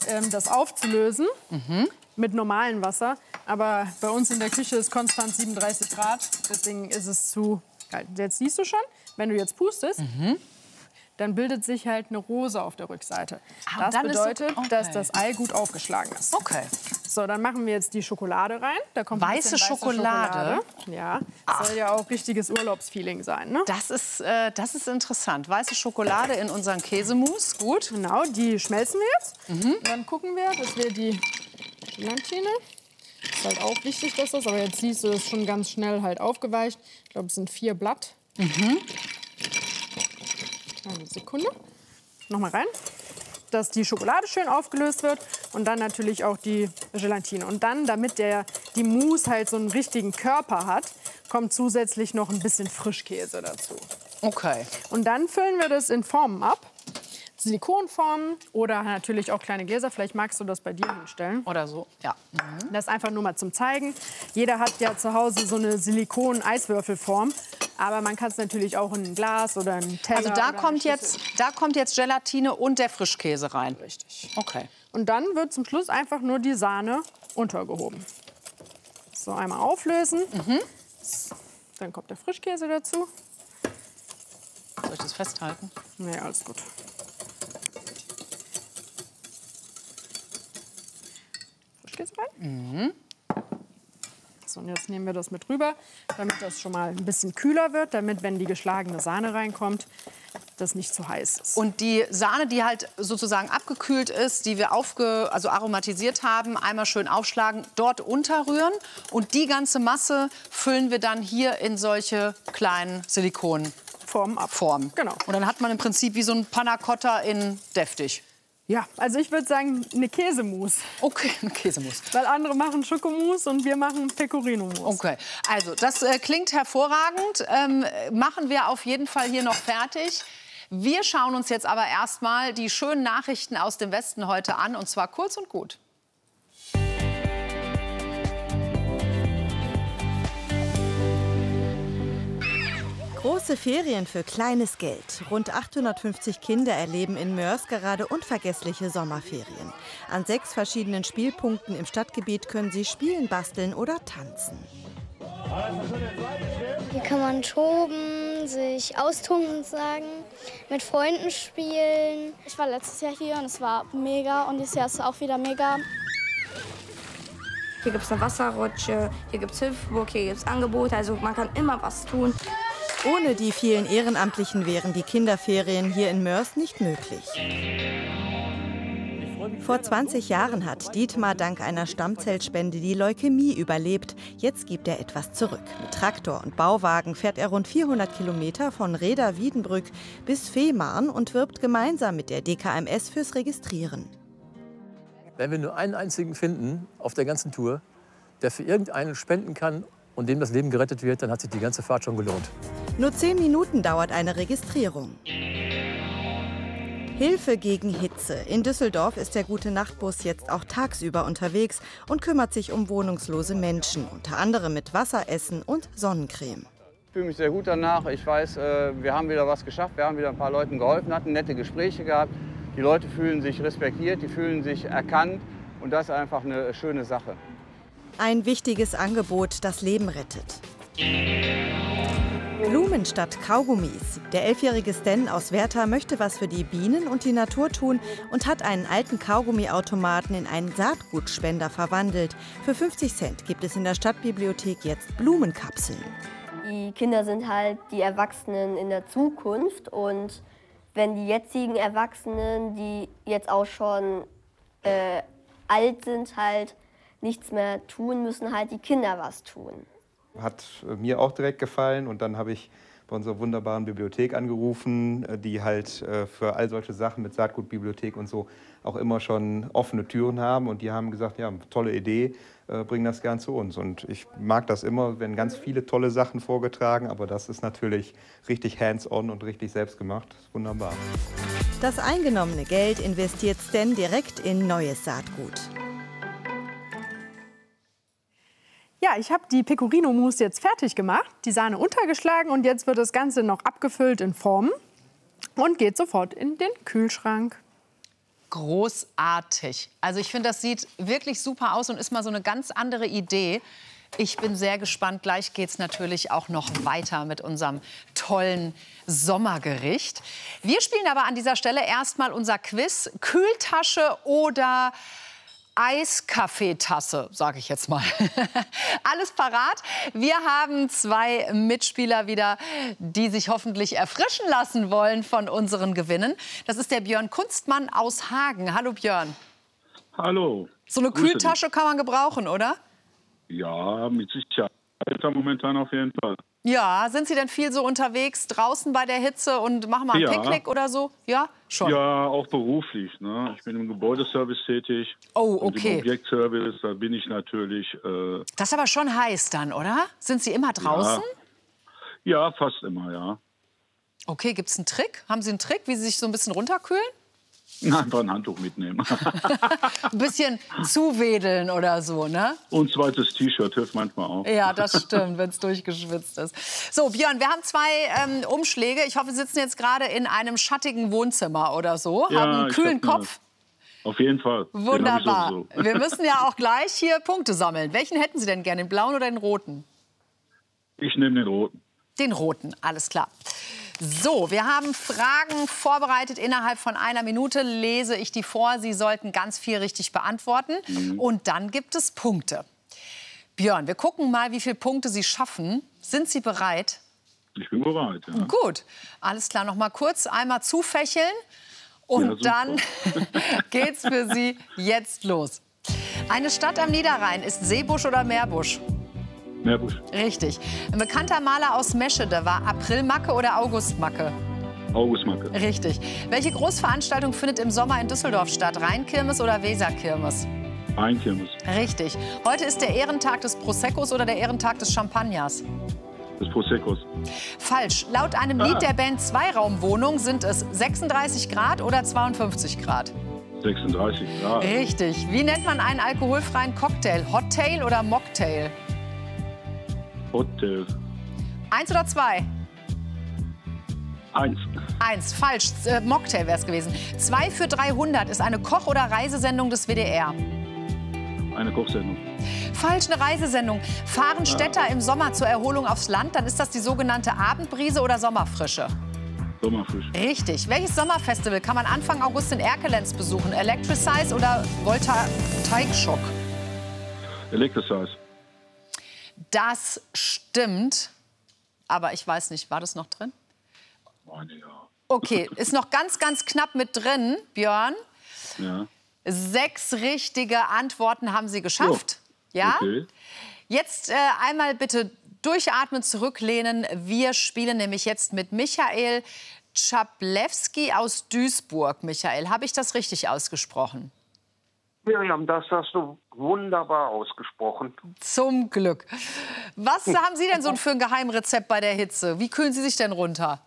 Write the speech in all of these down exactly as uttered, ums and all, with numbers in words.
ähm, das aufzulösen mhm. mit normalem Wasser. Aber bei uns in der Küche ist konstant siebenunddreißig Grad, deswegen ist es zu kalt. Jetzt siehst du schon, wenn du jetzt pustest, mhm. dann bildet sich halt eine Rose auf der Rückseite. Ah, das bedeutet, okay. dass das Ei gut aufgeschlagen ist. Okay. So, dann machen wir jetzt die Schokolade rein. Da kommt weiße, weiße Schokolade. Schokolade. Ja, das soll ja auch richtiges Urlaubsfeeling sein. Ne? Das ist, äh, das ist interessant. Weiße Schokolade in unseren Käsemousse. Gut. Genau, die schmelzen wir jetzt. Mhm. Und dann gucken wir, dass wir die Gelatine. Ist halt auch wichtig, dass das. Aber jetzt siehst du, das ist schon ganz schnell halt aufgeweicht. Ich glaube, es sind vier Blatt. Mhm. Eine Sekunde. Noch mal rein. Dass die Schokolade schön aufgelöst wird und dann natürlich auch die Gelatine. Und dann, damit der, die Mousse halt so einen richtigen Körper hat, kommt zusätzlich noch ein bisschen Frischkäse dazu. Okay. Und dann füllen wir das in Formen ab. Silikonformen oder natürlich auch kleine Gläser. Vielleicht magst du das bei dir hinstellen. Oder so, ja. Mhm. Das einfach nur mal zum Zeigen. Jeder hat ja zu Hause so eine Silikon-Eiswürfelform. Aber man kann es natürlich auch in ein Glas oder einen Teller. Also da kommt, jetzt, da kommt jetzt Gelatine und der Frischkäse rein. Richtig. Okay. Und dann wird zum Schluss einfach nur die Sahne untergehoben. So, einmal auflösen. Mhm. Dann kommt der Frischkäse dazu. Soll ich das festhalten? Nee, alles gut. Frischkäse rein. Mhm. So, und jetzt nehmen wir das mit rüber, damit das schon mal ein bisschen kühler wird, damit, wenn die geschlagene Sahne reinkommt, das nicht zu heiß ist. Und die Sahne, die halt sozusagen abgekühlt ist, die wir aufge, also aromatisiert haben, einmal schön aufschlagen, dort unterrühren. Und die ganze Masse füllen wir dann hier in solche kleinen Silikonformen ab. Formen. Genau. Und dann hat man im Prinzip wie so ein Panna Cotta in deftig. Ja, also ich würde sagen, eine Käsemousse. Okay, eine Käsemousse. Weil andere machen Schokomousse und wir machen Pecorino-Mousse. Okay, also das äh, klingt hervorragend. Ähm, machen wir auf jeden Fall hier noch fertig. Wir schauen uns jetzt aber erstmal die schönen Nachrichten aus dem Westen heute an, und zwar kurz und gut. Große Ferien für kleines Geld. Rund achthundertfünfzig Kinder erleben in Moers gerade unvergessliche Sommerferien. An sechs verschiedenen Spielpunkten im Stadtgebiet können sie spielen, basteln oder tanzen. Hier kann man toben, sich austoben sagen, mit Freunden spielen. Ich war letztes Jahr hier und es war mega und dieses Jahr ist es auch wieder mega. Hier gibt es eine Wasserrutsche, hier gibt es Hüpfburg, hier gibt es Angebote, also man kann immer was tun. Ohne die vielen Ehrenamtlichen wären die Kinderferien hier in Moers nicht möglich. Vor zwanzig Jahren hat Dietmar dank einer Stammzellspende die Leukämie überlebt. Jetzt gibt er etwas zurück. Mit Traktor und Bauwagen fährt er rund vierhundert Kilometer von Rheda-Wiedenbrück bis Fehmarn und wirbt gemeinsam mit der D K M S fürs Registrieren. Wenn wir nur einen einzigen finden auf der ganzen Tour, der für irgendeinen spenden kann und dem das Leben gerettet wird, dann hat sich die ganze Fahrt schon gelohnt. Nur zehn Minuten dauert eine Registrierung. Hilfe gegen Hitze. In Düsseldorf ist der Gute-Nacht-Bus jetzt auch tagsüber unterwegs und kümmert sich um wohnungslose Menschen, unter anderem mit Wasser, Essen und Sonnencreme. Ich fühle mich sehr gut danach. Ich weiß, wir haben wieder was geschafft, wir haben wieder ein paar Leuten geholfen, hatten nette Gespräche gehabt. Die Leute fühlen sich respektiert, die fühlen sich erkannt und das ist einfach eine schöne Sache. Ein wichtiges Angebot, das Leben rettet. Blumen statt Kaugummis. Der elfjährige Stan aus Werther möchte was für die Bienen und die Natur tun und hat einen alten Kaugummiautomaten in einen Saatgutspender verwandelt. Für fünfzig Cent gibt es in der Stadtbibliothek jetzt Blumenkapseln. Die Kinder sind halt die Erwachsenen in der Zukunft und wenn die jetzigen Erwachsenen, die jetzt auch schon äh, alt sind, halt nichts mehr tun, müssen halt die Kinder was tun. Hat mir auch direkt gefallen und dann habe ich bei unserer wunderbaren Bibliothek angerufen, die halt für all solche Sachen mit Saatgutbibliothek und so auch immer schon offene Türen haben und die haben gesagt, ja, tolle Idee, bring das gern zu uns. Und ich mag das immer, wenn ganz viele tolle Sachen vorgetragen, aber das ist natürlich richtig hands-on und richtig selbstgemacht. Das ist wunderbar. Das eingenommene Geld investiert Stan direkt in neues Saatgut. Ja, ich habe die Pecorino-Mousse jetzt fertig gemacht, die Sahne untergeschlagen und jetzt wird das Ganze noch abgefüllt in Formen und geht sofort in den Kühlschrank. Großartig. Also ich finde, das sieht wirklich super aus und ist mal so eine ganz andere Idee. Ich bin sehr gespannt. Gleich geht es natürlich auch noch weiter mit unserem tollen Sommergericht. Wir spielen aber an dieser Stelle erstmal unser Quiz. Kühltasche oder Eiskaffeetasse, sage ich jetzt mal. Alles parat. Wir haben zwei Mitspieler wieder, die sich hoffentlich erfrischen lassen wollen von unseren Gewinnen. Das ist der Björn Kunstmann aus Hagen. Hallo Björn. Hallo. So eine Grüße Kühltasche dich. kann man gebrauchen, oder? Ja, mit Sicherheit. Momentan auf jeden Fall. Ja, sind Sie denn viel so unterwegs draußen bei der Hitze und machen mal ein Ja. Picknick oder so? Ja, schon. Ja, auch beruflich. Ne? Ich bin im Gebäudeservice tätig. Oh, Und okay. im Objektservice, da bin ich natürlich. Äh, Das ist aber schon heiß dann, oder? Sind Sie immer draußen? Ja, ja, fast immer, ja. Okay, gibt es einen Trick? Haben Sie einen Trick, wie Sie sich so ein bisschen runterkühlen? Einfach ein Handtuch mitnehmen. Ein bisschen zuwedeln oder so, ne? Und ein zweites T-Shirt hilft manchmal auch. Ja, das stimmt, wenn es durchgeschwitzt ist. So, Björn, wir haben zwei ähm, Umschläge. Ich hoffe, Sie sitzen jetzt gerade in einem schattigen Wohnzimmer oder so. Ja, haben einen ich kühlen hab, Kopf. Auf jeden Fall. Den hab ich Wunderbar. sowieso. Wir müssen ja auch gleich hier Punkte sammeln. Welchen hätten Sie denn gerne, den blauen oder den roten? Ich nehme den roten. Den roten, alles klar. So, wir haben Fragen vorbereitet. Innerhalb von einer Minute lese ich die vor. Sie sollten ganz viel richtig beantworten. Mhm. Und dann gibt es Punkte. Björn, wir gucken mal, wie viele Punkte Sie schaffen. Sind Sie bereit? Ich bin bereit, ja. Gut, alles klar. Noch mal kurz einmal zufächeln. Und Ja, dann geht's für Sie jetzt los. Eine Stadt am Niederrhein ist Seebusch oder Meerbusch? Meerbusch. Richtig. Ein bekannter Maler aus Meschede war Aprilmacke oder Augustmacke? Augustmacke. Richtig. Welche Großveranstaltung findet im Sommer in Düsseldorf statt? Rheinkirmes oder Weserkirmes? Rheinkirmes. Richtig. Heute ist der Ehrentag des Proseccos oder der Ehrentag des Champagners? Des Proseccos. Falsch. Laut einem Lied der Band Zweiraumwohnung sind es sechsunddreißig Grad oder zweiundfünfzig Grad? sechsunddreißig Grad. Richtig. Wie nennt man einen alkoholfreien Cocktail? Hottail oder Mocktail? Hotel. Eins oder zwei? Eins. Eins. Falsch. Äh, Mocktail wäre es gewesen. Zwei für dreihundert ist eine Koch- oder Reisesendung des W D R. Eine Kochsendung. Falsch, eine Reisesendung. Fahren Städter im Sommer zur Erholung aufs Land, dann ist das die sogenannte Abendbrise oder Sommerfrische. Sommerfisch. Richtig. Welches Sommerfestival kann man Anfang August in Erkelenz besuchen? Electricize oder Voltaikschock? Electricize. Das stimmt. Aber ich weiß nicht, war das noch drin? Meine, ja. Okay, ist noch ganz, ganz knapp mit drin, Björn. Ja. Sechs richtige Antworten haben Sie geschafft. Ja? Okay. Jetzt äh, einmal bitte durchatmen, zurücklehnen. Wir spielen nämlich jetzt mit Michael Czaplewski aus Duisburg. Michael, habe ich das richtig ausgesprochen? Miriam, das hast du wunderbar ausgesprochen. Zum Glück. Was haben Sie denn so für ein Geheimrezept bei der Hitze? Wie kühlen Sie sich denn runter?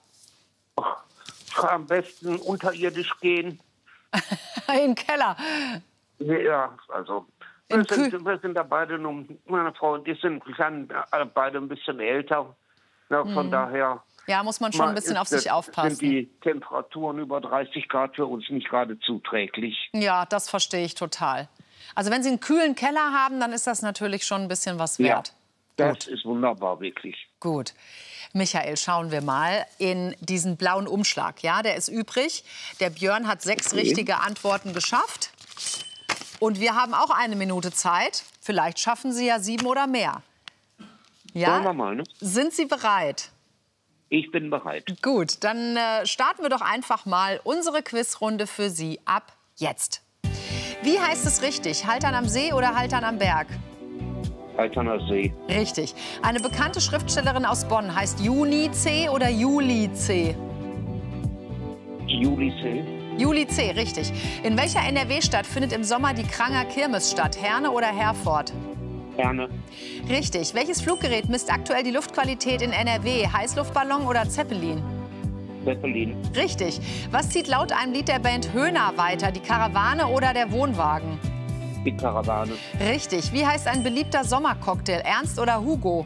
Am besten unterirdisch gehen. Im Keller? Ja, also wir sind, wir sind da beide, nun, meine Frau und ich sind beide ein bisschen älter. Ja, von Mhm. daher Ja, muss man schon ein bisschen auf sich aufpassen. sind die Temperaturen über dreißig Grad für uns nicht gerade zuträglich. Ja, das verstehe ich total. Also wenn Sie einen kühlen Keller haben, dann ist das natürlich schon ein bisschen was wert. Ja, das ist wunderbar, wirklich. Gut. Michael, schauen wir mal in diesen blauen Umschlag. Ja, der ist übrig. Der Björn hat sechs Okay. richtige Antworten geschafft. Und wir haben auch eine Minute Zeit. Vielleicht schaffen Sie ja sieben oder mehr. Ja? Wollen wir mal, ne? Sind Sie bereit? Ich bin bereit. Gut, dann äh, starten wir doch einfach mal unsere Quizrunde für Sie ab jetzt. Wie heißt es richtig? Haltern am See oder Haltern am Berg? Halterner See. Richtig. Eine bekannte Schriftstellerin aus Bonn heißt Juni C. oder Juli C.? Juli C. Juli C., richtig. In welcher N R W-Stadt findet im Sommer die Kranger Kirmes statt? Herne oder Herford? Herne. Richtig. Welches Fluggerät misst aktuell die Luftqualität in N R W? Heißluftballon oder Zeppelin? Zeppelin. Richtig. Was zieht laut einem Lied der Band Höhner weiter? Die Karawane oder der Wohnwagen? Die Karawane. Richtig. Wie heißt ein beliebter Sommercocktail? Ernst oder Hugo?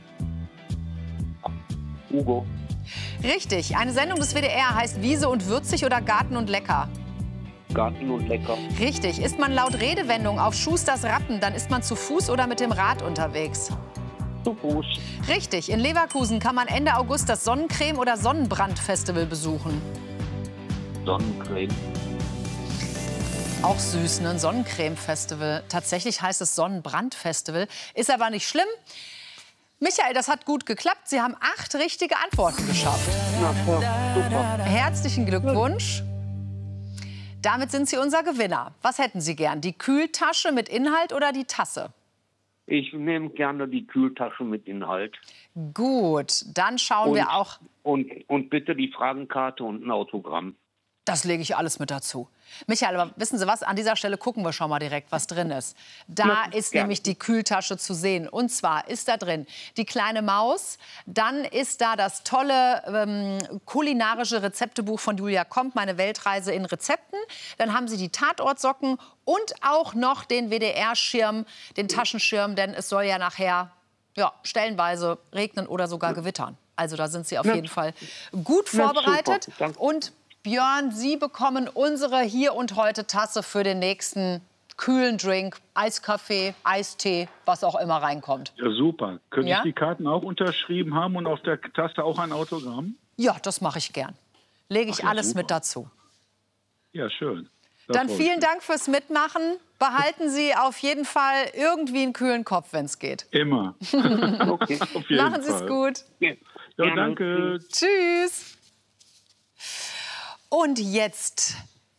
Hugo. Richtig. Eine Sendung des W D R heißt Wiese und Würzig oder Garten und Lecker? Garten und lecker. Richtig. Ist man laut Redewendung auf Schusters Rappen, dann ist man zu Fuß oder mit dem Rad unterwegs? Zu Fuß. Richtig. In Leverkusen kann man Ende August das Sonnencreme- oder Sonnenbrand-Festival besuchen. Sonnencreme. Auch süß, ne? Ein Sonnencreme-Festival. Tatsächlich heißt es Sonnenbrand-Festival. Ist aber nicht schlimm. Michael, das hat gut geklappt. Sie haben acht richtige Antworten geschafft. Na, super. Herzlichen Glückwunsch. Damit sind Sie unser Gewinner. Was hätten Sie gern? Die Kühltasche mit Inhalt oder die Tasse? Ich nehme gerne die Kühltasche mit Inhalt. Gut, dann schauen und, wir auch. Und, und bitte die Fragenkarte und ein Autogramm. Das lege ich alles mit dazu. Michael, aber wissen Sie was? An dieser Stelle gucken wir schon mal direkt, was drin ist. Da Na, ist gern. nämlich die Kühltasche zu sehen. Und zwar ist da drin die kleine Maus. Dann ist da das tolle ähm, kulinarische Rezeptebuch von Julia Komp, meine Weltreise in Rezepten. Dann haben Sie die Tatortsocken und auch noch den W D R-Schirm, den Taschenschirm. Denn es soll ja nachher ja, stellenweise regnen oder sogar gewittern. Also da sind Sie auf Na, jeden Fall gut na, vorbereitet. super. Danke. Und Björn, Sie bekommen unsere Hier und Heute Tasse für den nächsten kühlen Drink, Eiskaffee, Eistee, was auch immer reinkommt. Ja, super. Könnte Ja? ich die Karten auch unterschrieben haben und auf der Taste auch ein Autogramm? Ja, das mache ich gern. Lege ich Ach ja, alles super. mit dazu. Ja, schön. Da Dann freue ich vielen mich. Dank fürs Mitmachen. Behalten Sie auf jeden Fall irgendwie einen kühlen Kopf, wenn es geht. Immer. Okay. Auf jeden Machen Sie es Fall. gut. Ja, Ja, gerne. danke. Tschüss. Und jetzt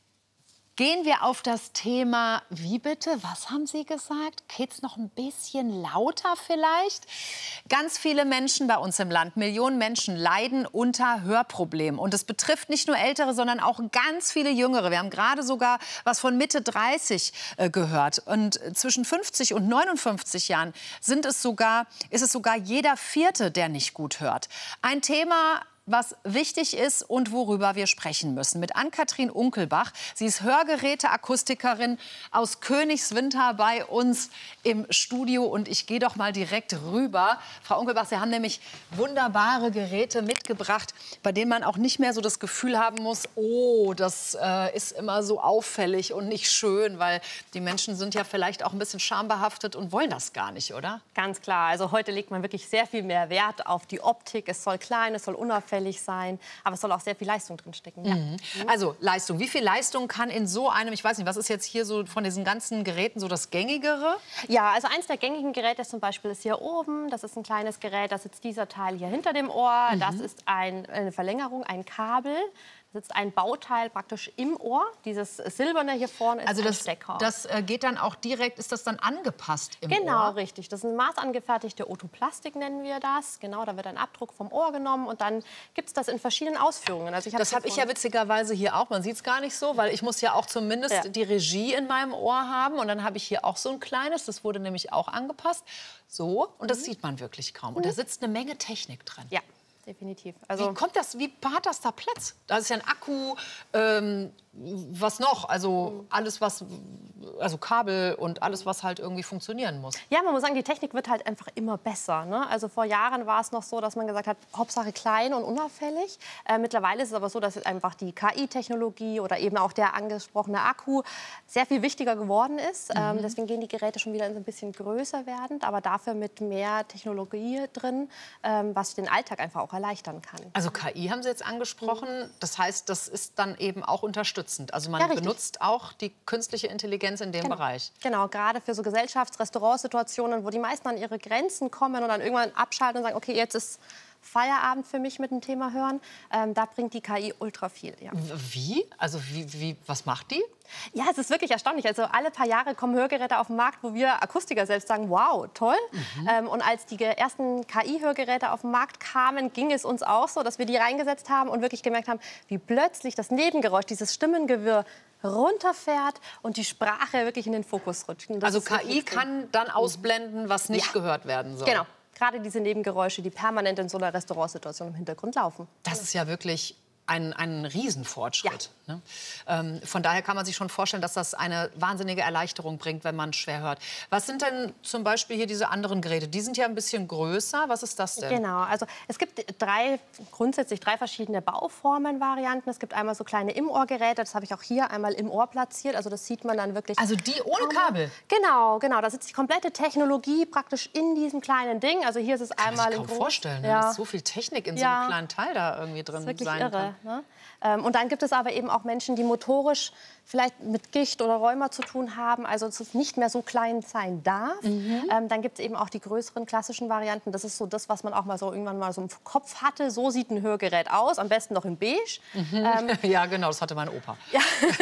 gehen wir auf das Thema, wie bitte, was haben Sie gesagt? Geht's noch ein bisschen lauter vielleicht? Ganz viele Menschen bei uns im Land, Millionen Menschen leiden unter Hörproblemen. Und es betrifft nicht nur Ältere, sondern auch ganz viele Jüngere. Wir haben gerade sogar was von Mitte dreißig äh, gehört. Und zwischen fünfzig und neunundfünfzig Jahren sind es sogar, ist es sogar jeder Vierte, der nicht gut hört. Ein Thema, was wichtig ist und worüber wir sprechen müssen. Mit Ann-Kathrin Unkelbach. Sie ist Hörgeräteakustikerin aus Königswinter bei uns im Studio. Und ich gehe doch mal direkt rüber. Frau Unkelbach, Sie haben nämlich wunderbare Geräte mitgebracht, bei denen man auch nicht mehr so das Gefühl haben muss, oh, das äh, ist immer so auffällig und nicht schön. Weil die Menschen sind ja vielleicht auch ein bisschen schambehaftet und wollen das gar nicht, oder? Ganz klar. Also heute legt man wirklich sehr viel mehr Wert auf die Optik. Es soll klein, es soll unauffällig sein, aber es soll auch sehr viel Leistung drin stecken. Ja. Mhm. Also Leistung. Wie viel Leistung kann in so einem, ich weiß nicht, was ist jetzt hier so von diesen ganzen Geräten so das Gängigere? Ja, also eins der gängigen Geräte zum Beispiel ist hier oben. Das ist ein kleines Gerät, da sitzt dieser Teil hier hinter dem Ohr. Mhm. Das ist ein, eine Verlängerung, ein Kabel. Da sitzt ein Bauteil praktisch im Ohr. Dieses Silberne hier vorne ist Also ein das, Stecker. das äh, geht dann auch direkt, ist das dann angepasst im Genau, Ohr? richtig. Das ist ein maßangefertigte Otoplastik, nennen wir das. Genau, da wird ein Abdruck vom Ohr genommen und dann gibt es das in verschiedenen Ausführungen. Also ich Das habe ich ja witzigerweise hier auch. Man sieht es gar nicht so, weil ich muss ja auch zumindest Ja. die Regie in meinem Ohr haben. Und dann habe ich hier auch so ein kleines, das wurde nämlich auch angepasst. So, und das sieht man wirklich kaum. Und da sitzt eine Menge Technik drin. Ja, definitiv. Also, wie kommt das, wie hat das da Platz? Da ist ja ein Akku, ähm, was noch? Also alles, was, also Kabel und alles, was halt irgendwie funktionieren muss. Ja, man muss sagen, die Technik wird halt einfach immer besser. Ne? Also vor Jahren war es noch so, dass man gesagt hat, Hauptsache klein und unauffällig. Äh, mittlerweile ist es aber so, dass jetzt einfach die K I-Technologie oder eben auch der angesprochene Akku sehr viel wichtiger geworden ist. Mhm. Ähm, deswegen gehen die Geräte schon wieder ein bisschen größer werdend, aber dafür mit mehr Technologie drin, ähm, was den Alltag einfach auch erleichtern kann. Also K I haben Sie jetzt angesprochen. Das heißt, das ist dann eben auch unterstützend. Also man Ja, richtig. benutzt auch die künstliche Intelligenz in dem Genau. Bereich. Genau, gerade für so Gesellschafts-Restaurantsituationen, wo die meisten an ihre Grenzen kommen und dann irgendwann abschalten und sagen, okay, jetzt ist Feierabend für mich mit dem Thema Hören. Ähm, da bringt die K I ultra viel. Ja. Wie? Also wie, wie, was macht die? Ja, es ist wirklich erstaunlich. Also alle paar Jahre kommen Hörgeräte auf den Markt, wo wir Akustiker selbst sagen, wow, toll. Mhm. Ähm, und als die ersten K I-Hörgeräte auf den Markt kamen, ging es uns auch so, dass wir die reingesetzt haben und wirklich gemerkt haben, wie plötzlich das Nebengeräusch, dieses Stimmengewirr runterfährt und die Sprache wirklich in den Fokus rutscht. Und das Also ist K I wirklich kann dann ausblenden, was nicht Ja. gehört werden soll. Genau. Gerade diese Nebengeräusche, die permanent in so einer Restaurantsituation im Hintergrund laufen. Das ist ja wirklich ein, ein Riesenfortschritt. Ja. Ne? Ähm, von daher kann man sich schon vorstellen, dass das eine wahnsinnige Erleichterung bringt, wenn man schwer hört. Was sind denn zum Beispiel hier diese anderen Geräte? Die sind ja ein bisschen größer. Was ist das denn? Genau, also es gibt drei, grundsätzlich drei verschiedene Bauformen-Varianten. Es gibt einmal so kleine Im-Ohr-Geräte, das habe ich auch hier einmal im Ohr platziert. Also das sieht man dann wirklich. Also die ohne Kabel? Genau, genau. Da sitzt die komplette Technologie praktisch in diesem kleinen Ding. Also hier ist es kann einmal ich im kaum vorstellen, ne? Ja. Dass so viel Technik in so Ja. einem kleinen Teil da irgendwie drin Das ist wirklich sein irre. kann. Ne? Ähm, und dann gibt es aber eben auch Menschen, die motorisch vielleicht mit Gicht oder Rheuma zu tun haben, also dass es nicht mehr so klein sein darf. Mhm. Ähm, dann gibt es eben auch die größeren klassischen Varianten. Das ist so das, was man auch mal so irgendwann mal so im Kopf hatte. So sieht ein Hörgerät aus, am besten noch in beige. Mhm. Ähm, ja, genau, das hatte mein Opa. Ja.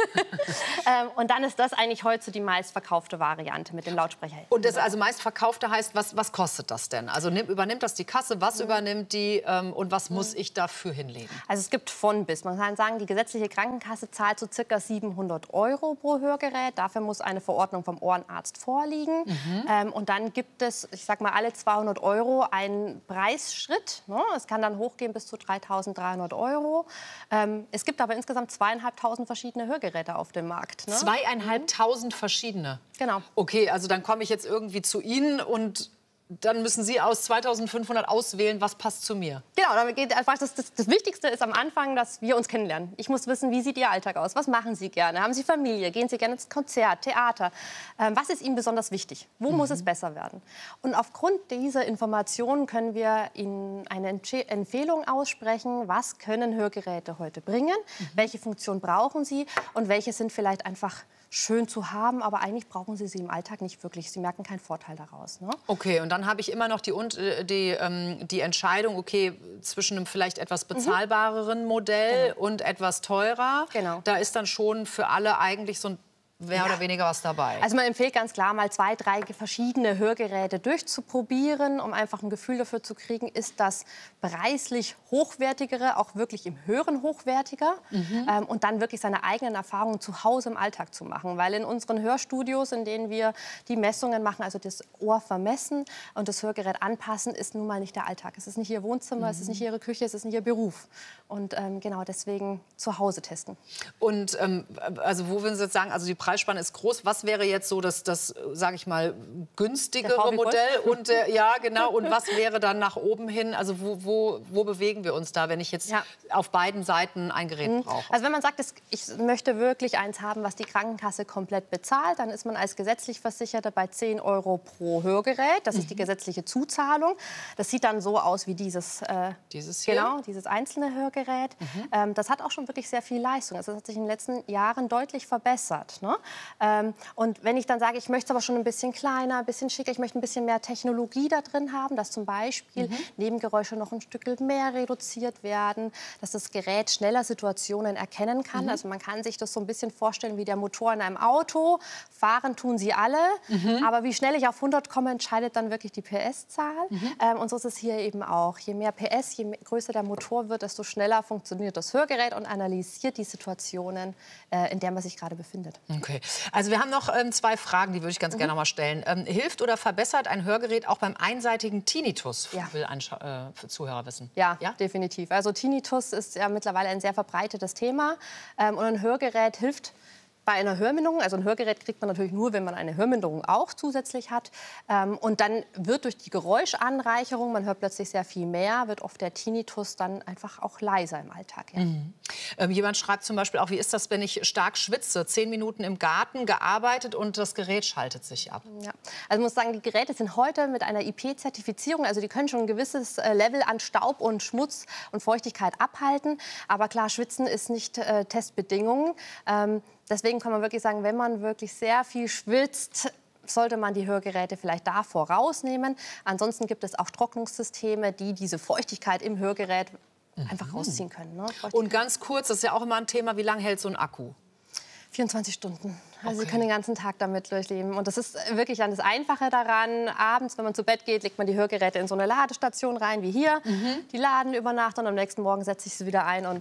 ähm, und dann ist das eigentlich heute die meistverkaufte Variante mit dem Lautsprecher. Und das also meistverkaufte heißt, was, was kostet das denn? Also nimm, übernimmt das die Kasse, was Mhm. übernimmt die ähm, und was muss ich dafür hinlegen? Also es gibt von bis. Man kann sagen, die gesetzliche Krankenkasse zahlt so circa siebenhundert Euro pro Hörgerät. Dafür muss eine Verordnung vom Ohrenarzt vorliegen. Mhm. Ähm, und dann gibt es, ich sag mal, alle zweihundert Euro einen Preisschritt. Ne? Es kann dann hochgehen bis zu dreitausenddreihundert Euro. Ähm, es gibt aber insgesamt zweieinhalbtausend verschiedene Hörgeräte auf dem Markt. Ne? Zweieinhalbtausend verschiedene? Genau. Okay, also dann komme ich jetzt irgendwie zu Ihnen und dann müssen Sie aus zweitausendfünfhundert auswählen, was passt zu mir. Genau, damit geht einfach das, das, das Wichtigste ist am Anfang, dass wir uns kennenlernen. Ich muss wissen, wie sieht Ihr Alltag aus? Was machen Sie gerne? Haben Sie Familie? Gehen Sie gerne ins Konzert, Theater? Ähm, was ist Ihnen besonders wichtig? Wo mhm. muss es besser werden? Und aufgrund dieser Informationen können wir Ihnen eine Entsche- Empfehlung aussprechen, was können Hörgeräte heute bringen? Mhm. Welche Funktion brauchen Sie? Und welche sind vielleicht einfach schön zu haben, aber eigentlich brauchen Sie sie im Alltag nicht wirklich. Sie merken keinen Vorteil daraus. Ne? Okay, und dann habe ich immer noch die, die, ähm, die Entscheidung, okay, zwischen einem vielleicht etwas bezahlbareren Modell genau. und etwas teurer. Genau. Da ist dann schon für alle eigentlich so ein mehr ja. oder weniger was dabei. Also man empfiehlt ganz klar, mal zwei, drei verschiedene Hörgeräte durchzuprobieren, um einfach ein Gefühl dafür zu kriegen, ist das preislich hochwertigere auch wirklich im Hören hochwertiger Mhm. ähm, und dann wirklich seine eigenen Erfahrungen zu Hause im Alltag zu machen. Weil in unseren Hörstudios, in denen wir die Messungen machen, also das Ohr vermessen und das Hörgerät anpassen, ist nun mal nicht der Alltag. Es ist nicht Ihr Wohnzimmer, Mhm. es ist nicht Ihre Küche, es ist nicht Ihr Beruf. Und ähm, genau deswegen zu Hause testen. Und ähm, also wo würden Sie jetzt sagen, also die Preisspanne ist groß. Was wäre jetzt so das, das sage ich mal, günstigere Modell? Und äh, ja, genau. Und was wäre dann nach oben hin? Also wo, wo, wo bewegen wir uns da, wenn ich jetzt ja. auf beiden Seiten ein Gerät Mhm. brauche? Also wenn man sagt, ich möchte wirklich eins haben, was die Krankenkasse komplett bezahlt, dann ist man als gesetzlich Versicherter bei zehn Euro pro Hörgerät. Das mhm. ist die gesetzliche Zuzahlung. Das sieht dann so aus wie dieses, äh, dieses hier? Genau, dieses einzelne Hörgerät. Mhm. Ähm, das hat auch schon wirklich sehr viel Leistung. Also das hat sich in den letzten Jahren deutlich verbessert. Ne? Ähm, und wenn ich dann sage, ich möchte es aber schon ein bisschen kleiner, ein bisschen schicker, ich möchte ein bisschen mehr Technologie da drin haben, dass zum Beispiel mhm. Nebengeräusche noch ein Stück mehr reduziert werden, dass das Gerät schneller Situationen erkennen kann. Mhm. Also man kann sich das so ein bisschen vorstellen wie der Motor in einem Auto. Fahren tun sie alle, mhm. aber wie schnell ich auf hundert komme, entscheidet dann wirklich die P S-Zahl. Mhm. Ähm, und so ist es hier eben auch. Je mehr P S, je mehr, größer der Motor wird, desto schneller funktioniert das Hörgerät und analysiert die Situationen, äh, in der man sich gerade befindet. Okay. Also wir haben noch ähm, zwei Fragen, die würde ich ganz mhm. gerne noch mal stellen. Ähm, hilft oder verbessert ein Hörgerät auch beim einseitigen Tinnitus? Ja. Will ein äh, Zuhörer wissen. Ja, ja, definitiv. Also Tinnitus ist ja mittlerweile ein sehr verbreitetes Thema. Ähm, und ein Hörgerät hilft bei einer Hörminderung. Also ein Hörgerät kriegt man natürlich nur, wenn man eine Hörminderung auch zusätzlich hat. Ähm, und dann wird durch die Geräuschanreicherung, man hört plötzlich sehr viel mehr, wird oft der Tinnitus dann einfach auch leiser im Alltag. Ja. Mhm. Ähm, jemand schreibt zum Beispiel auch, wie ist das, wenn ich stark schwitze? Zehn Minuten im Garten gearbeitet und das Gerät schaltet sich ab. Ja. Also ich muss sagen, die Geräte sind heute mit einer I P-Zertifizierung, also die können schon ein gewisses Level an Staub und Schmutz und Feuchtigkeit abhalten. Aber klar, Schwitzen ist nicht äh, Testbedingung. Ähm, Deswegen kann man wirklich sagen, wenn man wirklich sehr viel schwitzt, sollte man die Hörgeräte vielleicht davor rausnehmen. Ansonsten gibt es auch Trocknungssysteme, die diese Feuchtigkeit im Hörgerät einfach mhm. rausziehen können. Ne? Und ganz kurz, das ist ja auch immer ein Thema, wie lange hält so ein Akku? vierundzwanzig Stunden. Also okay. Sie können den ganzen Tag damit durchleben. Und das ist wirklich dann das Einfache daran. Abends, wenn man zu Bett geht, legt man die Hörgeräte in so eine Ladestation rein, wie hier. Mhm. Die laden über Nacht und am nächsten Morgen setzt sich sie wieder ein und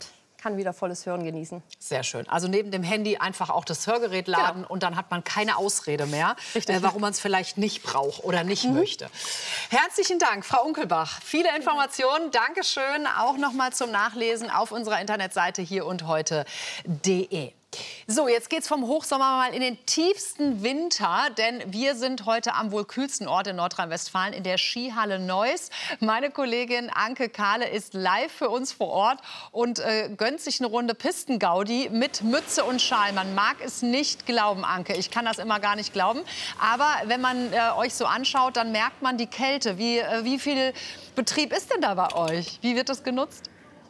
kann wieder volles Hören genießen. Sehr schön. Also neben dem Handy einfach auch das Hörgerät laden genau. und dann hat man keine Ausrede mehr, äh, warum man es vielleicht nicht braucht oder nicht mhm. möchte. Herzlichen Dank, Frau Unkelbach. Viele Informationen. Dankeschön. Auch noch mal zum Nachlesen auf unserer Internetseite hier und heute punkt de. So, jetzt geht's vom Hochsommer mal in den tiefsten Winter, denn wir sind heute am wohl kühlsten Ort in Nordrhein-Westfalen in der Skihalle Neuss. Meine Kollegin Anke Kahle ist live für uns vor Ort und äh, gönnt sich eine Runde Pistengaudi mit Mütze und Schal. Man mag es nicht glauben, Anke, ich kann das immer gar nicht glauben. Aber wenn man äh, euch so anschaut, dann merkt man die Kälte. Wie, äh, wie viel Betrieb ist denn da bei euch? Wie wird das genutzt?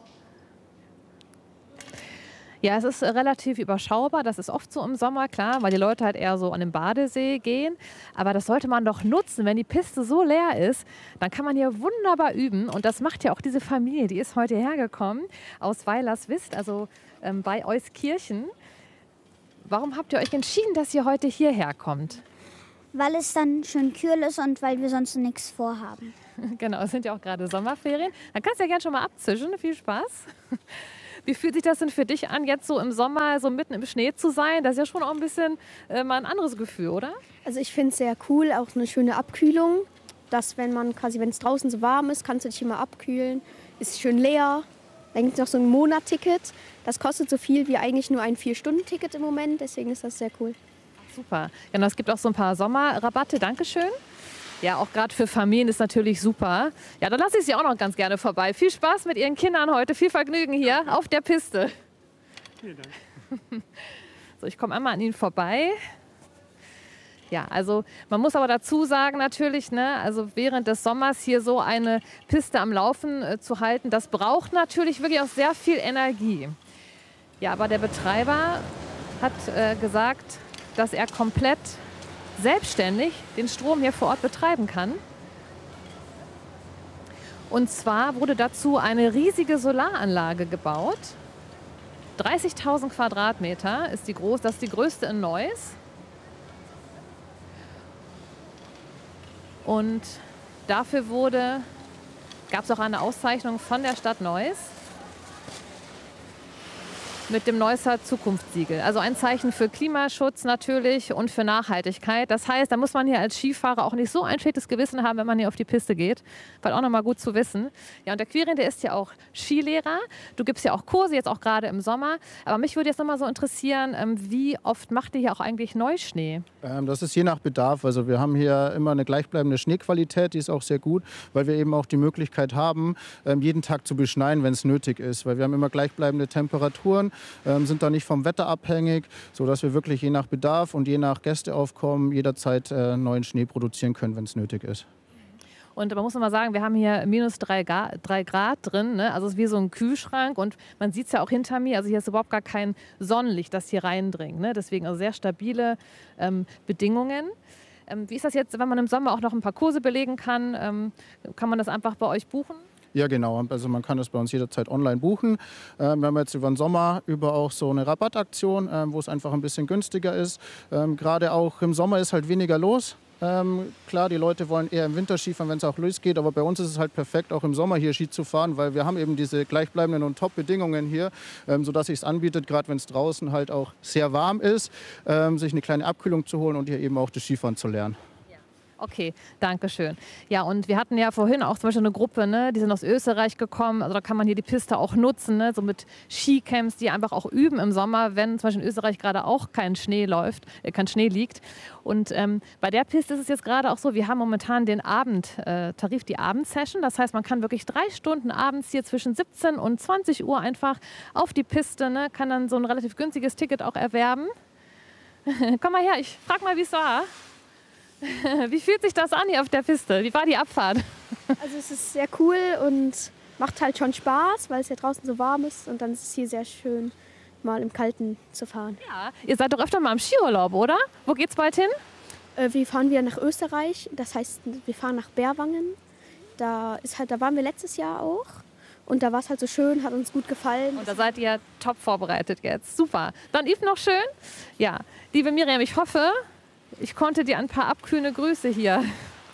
Ja, es ist relativ überschaubar. Das ist oft so im Sommer, klar, weil die Leute halt eher so an den Badesee gehen. Aber das sollte man doch nutzen. Wenn die Piste so leer ist, dann kann man hier wunderbar üben. Und das macht ja auch diese Familie. Die ist heute hergekommen aus Weilerswist, also ähm, bei Euskirchen. Warum habt ihr euch entschieden, dass ihr heute hierher kommt? Weil es dann schön kühl ist und weil wir sonst nichts vorhaben. Genau, es sind ja auch gerade Sommerferien. Dann kannst du ja gerne schon mal abzischen. Viel Spaß. Wie fühlt sich das denn für dich an, jetzt so im Sommer, so mitten im Schnee zu sein? Das ist ja schon auch ein bisschen äh, mal ein anderes Gefühl, oder? Also ich finde es sehr cool, auch eine schöne Abkühlung. Dass wenn man quasi, wenn es draußen so warm ist, kannst du dich immer abkühlen. Ist schön leer. Dann gibt es noch so ein Monat-Ticket. Das kostet so viel wie eigentlich nur ein vier-Stunden-Ticket im Moment. Deswegen ist das sehr cool. Super. Genau, es gibt auch so ein paar Sommerrabatte. Dankeschön. Ja, auch gerade für Familien ist natürlich super. Ja, dann lasse ich Sie auch noch ganz gerne vorbei. Viel Spaß mit Ihren Kindern heute, viel Vergnügen hier auf der Piste. Vielen Dank. So, ich komme einmal an Ihnen vorbei. Ja, also man muss aber dazu sagen natürlich, ne, also während des Sommers hier so eine Piste am Laufen äh, zu halten, das braucht natürlich wirklich auch sehr viel Energie. Ja, aber der Betreiber hat äh, gesagt, dass er komplett selbstständig den Strom hier vor Ort betreiben kann. Und zwar wurde dazu eine riesige Solaranlage gebaut. dreißigtausend Quadratmeter ist die groß, das ist die größte in Neuss. Und dafür wurde, gab es auch eine Auszeichnung von der Stadt Neuss mit dem Neusser Zukunftssiegel. Also ein Zeichen für Klimaschutz natürlich und für Nachhaltigkeit. Das heißt, da muss man hier als Skifahrer auch nicht so ein schlechtes Gewissen haben, wenn man hier auf die Piste geht. Weil auch nochmal gut zu wissen. Ja, und der Quirin, der ist ja auch Skilehrer. Du gibst ja auch Kurse, jetzt auch gerade im Sommer. Aber mich würde jetzt nochmal so interessieren, wie oft macht ihr hier auch eigentlich Neuschnee? Ähm, das ist je nach Bedarf. Also wir haben hier immer eine gleichbleibende Schneequalität, die ist auch sehr gut, weil wir eben auch die Möglichkeit haben, ähm, jeden Tag zu beschneien, wenn es nötig ist. Weil wir haben immer gleichbleibende Temperaturen. Ähm, sind da nicht vom Wetter abhängig, sodass wir wirklich je nach Bedarf und je nach Gästeaufkommen jederzeit äh, neuen Schnee produzieren können, wenn es nötig ist. Und man muss noch mal sagen, wir haben hier minus drei Grad drin, ne? Also es ist wie so ein Kühlschrank und man sieht es ja auch hinter mir, also hier ist überhaupt gar kein Sonnenlicht, das hier reindringt, ne? Deswegen also sehr stabile ähm, Bedingungen. Ähm, wie ist das jetzt, wenn man im Sommer auch noch ein paar Kurse belegen kann? Ähm, kann man das einfach bei euch buchen? Ja, genau. Also man kann das bei uns jederzeit online buchen. Ähm, wir haben jetzt über den Sommer über auch so eine Rabattaktion, ähm, wo es einfach ein bisschen günstiger ist. Ähm, Gerade auch im Sommer ist halt weniger los. Ähm, klar, die Leute wollen eher im Winter Skifahren, wenn es auch losgeht, aber bei uns ist es halt perfekt, auch im Sommer hier Ski zu fahren, weil wir haben eben diese gleichbleibenden und Top-Bedingungen hier, ähm, sodass sich es anbietet, gerade wenn es draußen halt auch sehr warm ist, ähm, sich eine kleine Abkühlung zu holen und hier eben auch das Skifahren zu lernen. Okay, danke schön. Ja, und wir hatten ja vorhin auch zum Beispiel eine Gruppe, ne, die sind aus Österreich gekommen. Also da kann man hier die Piste auch nutzen, ne, so mit Skicamps, die einfach auch üben im Sommer, wenn zum Beispiel in Österreich gerade auch kein Schnee läuft, äh, kein Schnee liegt. Und ähm, bei der Piste ist es jetzt gerade auch so, wir haben momentan den Abendtarif, äh, die Abendsession. Das heißt, man kann wirklich drei Stunden abends hier zwischen siebzehn und zwanzig Uhr einfach auf die Piste, ne, kann dann so ein relativ günstiges Ticket auch erwerben. Komm mal her, ich frag mal, wie es war. Wie fühlt sich das an hier auf der Piste? Wie war die Abfahrt? Also es ist sehr cool und macht halt schon Spaß, weil es ja draußen so warm ist. Und dann ist es hier sehr schön, mal im Kalten zu fahren. Ja, ihr seid doch öfter mal im Skiurlaub, oder? Wo geht's bald hin? Äh, wir fahren wieder nach Österreich. Das heißt, wir fahren nach Berwangen. Da, ist halt, da waren wir letztes Jahr auch. Und da war es halt so schön, hat uns gut gefallen. Und da seid ihr top vorbereitet jetzt. Super. Dann Yves noch schön. Ja, liebe Miriam, ich hoffe, ich konnte dir ein paar abkühlende Grüße hier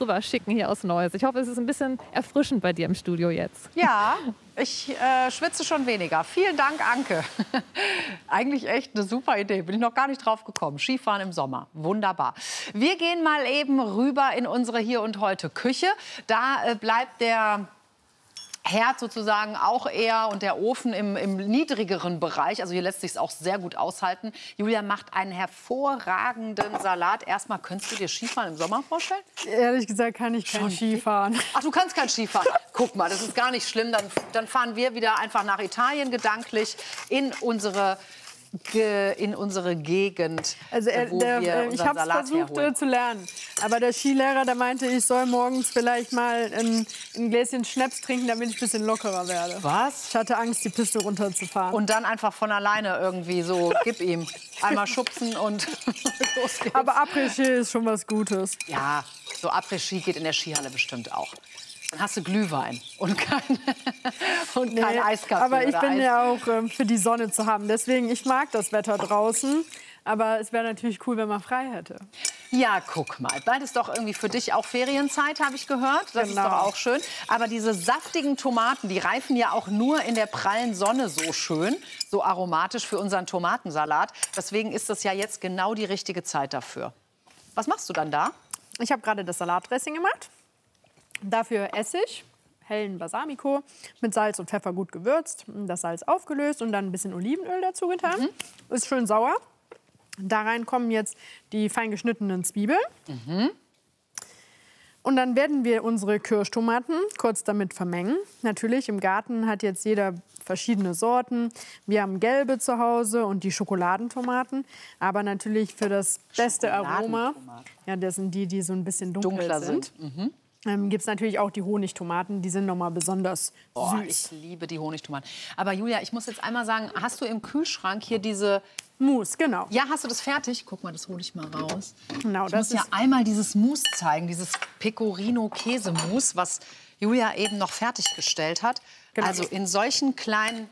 rüber schicken hier aus Neuss. Ich hoffe, es ist ein bisschen erfrischend bei dir im Studio jetzt. Ja, ich äh, schwitze schon weniger. Vielen Dank, Anke. Eigentlich echt eine super Idee. Bin ich noch gar nicht drauf gekommen. Skifahren im Sommer. Wunderbar. Wir gehen mal eben rüber in unsere Hier und Heute Küche. Da äh, bleibt der Herd sozusagen auch eher und der Ofen im, im niedrigeren Bereich. Also hier lässt sich es auch sehr gut aushalten. Julia macht einen hervorragenden Salat. Erstmal, könntest du dir Skifahren im Sommer vorstellen? Ehrlich gesagt kann ich kein Skifahren. Ach, du kannst kein Skifahren. Guck mal, das ist gar nicht schlimm. Dann, dann fahren wir wieder einfach nach Italien gedanklich in unsere Ge in unsere Gegend, also er, wo der, wir ich unseren habe Salat versucht herholen. äh, zu lernen, aber der Skilehrer, der meinte, ich soll morgens vielleicht mal ein, ein Gläschen Schnaps trinken, damit ich ein bisschen lockerer werde. Was? Ich hatte Angst, die Piste runterzufahren. Und dann einfach von alleine irgendwie so, gib ihm, einmal schubsen und los geht's. Aber Après-Ski ist schon was Gutes. Ja, so Après-Ski geht in der Skihalle bestimmt auch. Dann hast du Glühwein und kein, und kein Nee, Eiskaffee. aber ich oder bin Eis. ja auch ähm, für die Sonne zu haben. Deswegen, ich mag das Wetter draußen. Aber es wäre natürlich cool, wenn man frei hätte. Ja, guck mal. Bald ist doch irgendwie für dich auch Ferienzeit, habe ich gehört. Das Genau. ist doch auch schön. Aber diese saftigen Tomaten, die reifen ja auch nur in der prallen Sonne so schön, so aromatisch für unseren Tomatensalat. Deswegen ist das ja jetzt genau die richtige Zeit dafür. Was machst du dann da? Ich habe gerade das Salatdressing gemacht. Dafür Essig, hellen Balsamico, mit Salz und Pfeffer gut gewürzt, das Salz aufgelöst und dann ein bisschen Olivenöl dazu getan. Mhm. Ist schön sauer. Da rein kommen jetzt die fein geschnittenen Zwiebeln. Mhm. Und dann werden wir unsere Kirschtomaten kurz damit vermengen. Natürlich, im Garten hat jetzt jeder verschiedene Sorten. Wir haben gelbe zu Hause und die Schokoladentomaten. Aber natürlich für das beste Aroma, ja, das sind die, die so ein bisschen dunkel Dunkler sind. sind. Mhm. Ähm, gibt es natürlich auch die Honigtomaten, die sind noch mal besonders Oh, süß. ich liebe die Honigtomaten. Aber Julia, ich muss jetzt einmal sagen, hast du im Kühlschrank hier diese Mousse, genau. Ja, hast du das fertig? Guck mal, das hole ich mal raus. Genau, ich das muss ja ist- einmal dieses Mousse zeigen, dieses Pecorino-Käsemousse, was Julia eben noch fertiggestellt hat. Genau. Also in solchen kleinen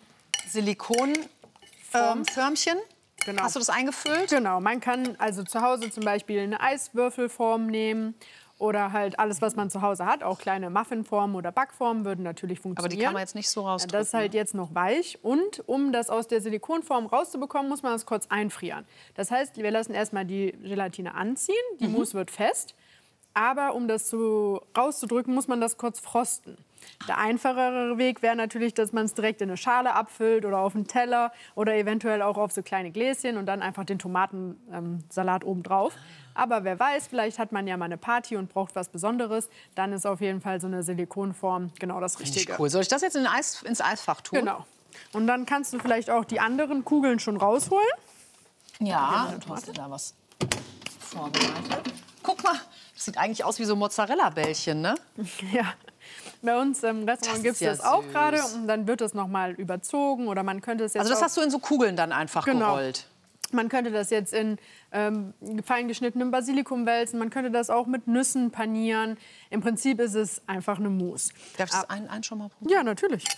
Silikon-Förmchen. Genau. Hast du das eingefüllt? Genau, man kann also zu Hause zum Beispiel eine Eiswürfelform nehmen oder halt alles, was man zu Hause hat. Auch kleine Muffinformen oder Backformen würden natürlich funktionieren. Aber die kann man jetzt nicht so rausdrücken. Das ist halt jetzt noch weich. Und um das aus der Silikonform rauszubekommen, muss man das kurz einfrieren. Das heißt, wir lassen erstmal die Gelatine anziehen. Die Mhm. Mousse wird fest. Aber um das so rauszudrücken, muss man das kurz frosten. Der einfachere Weg wäre natürlich, dass man es direkt in eine Schale abfüllt oder auf einen Teller oder eventuell auch auf so kleine Gläschen und dann einfach den Tomatensalat oben drauf. Aber wer weiß, vielleicht hat man ja mal eine Party und braucht was Besonderes, dann ist auf jeden Fall so eine Silikonform genau das Richtig Richtige. cool. Soll ich das jetzt in den Eis, ins Eisfach tun? Genau. Und dann kannst du vielleicht auch die anderen Kugeln schon rausholen. Ja, du hast dir da was vorbereitet. Guck mal, das sieht eigentlich aus wie so Mozzarella-Bällchen, ne? Ja. Bei uns im Restaurant gibt es ja das auch süß. gerade und dann wird es noch mal überzogen oder man könnte es jetzt Also das auch hast du in so Kugeln dann einfach Genau. gerollt. Man könnte das jetzt in ähm, fein geschnittenem Basilikum wälzen. Man könnte das auch mit Nüssen panieren. Im Prinzip ist es einfach eine Mousse. Darf ich Ah, das einen, einen schon mal probieren? Ja, natürlich.